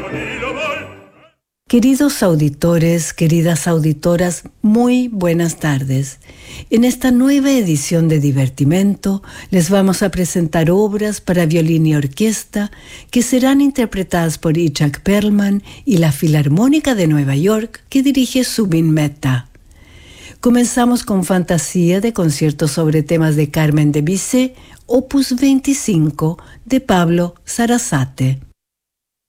Queridos auditores, queridas auditoras, muy buenas tardes. En esta nueva edición de Divertimento les vamos a presentar obras para violín y orquesta que serán interpretadas por Itzhak Perlman y la Filarmónica de Nueva York que dirige Zubin Mehta. Comenzamos con Fantasía de concierto sobre temas de Carmen de Bizet, opus 25 de Pablo Sarasate.